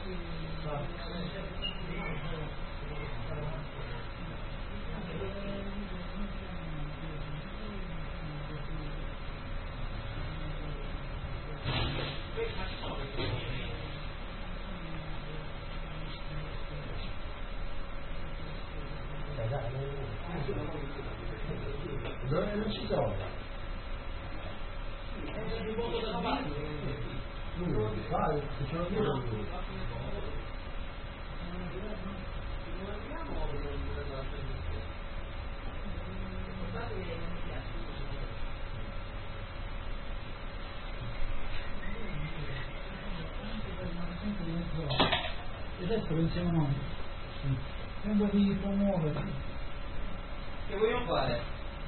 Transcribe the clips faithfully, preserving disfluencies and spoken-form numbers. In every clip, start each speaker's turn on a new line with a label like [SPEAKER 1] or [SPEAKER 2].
[SPEAKER 1] Dove non ci trova? Lui, vai, se ce lo chiedo lui.
[SPEAKER 2] Adesso pensiamo noi, sempre di promuovere.
[SPEAKER 3] Che vogliamo fare?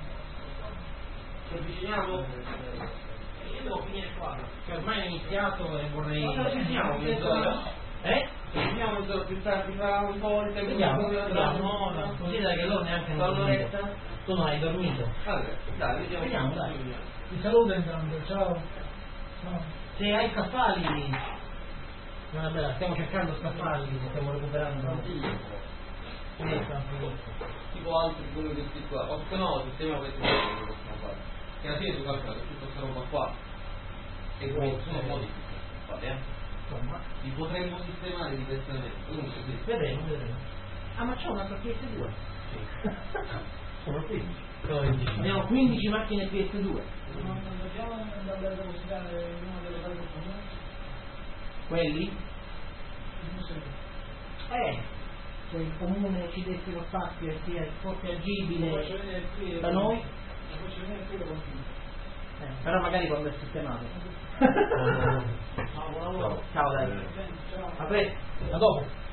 [SPEAKER 3] Ci avviciniamo? Io devo finire qua. Cioè ormai è iniziato e vorrei. Ma ci avviciniamo mezz'ora? Eh? Ci avviciniamo mezz'ora più tardi, fra un po' il tempo.
[SPEAKER 4] Vediamo, vediamo, no, no, considera che loro neanche hanno dormito. Tu non hai dormito.
[SPEAKER 3] Vabbè, dai, vediamo.
[SPEAKER 4] Vediamo, dai.
[SPEAKER 2] Ti saluto intanto, ciao. Ciao.
[SPEAKER 4] Se hai scaffali, vabbè, stiamo cercando scaffali, stiamo recuperando.
[SPEAKER 3] Tipo altri come questi qua, o se no sistemiamo questi qua che possiamo fare. Che alla fine tu calcola che tutta questa roba qua e poi sono modi fate, eh?
[SPEAKER 4] Insomma,
[SPEAKER 3] li potremmo sistemare diversamente. Comunque sì.
[SPEAKER 4] Vedremo, vedremo. Ah, ma c'è un'altra P S due? Sì. Sono quindici. Abbiamo quindici macchine P S due.
[SPEAKER 2] Non dobbiamo andare a depositare una delle varie comuni?
[SPEAKER 4] Quelli?
[SPEAKER 2] Non so.
[SPEAKER 4] Eh, se il comune ci desse lo spazio e sia forse agibile da noi. Eh, però magari quando è sistemato.
[SPEAKER 2] Ciao, buon lavoro.
[SPEAKER 4] Ciao, dai. A presto. A dopo.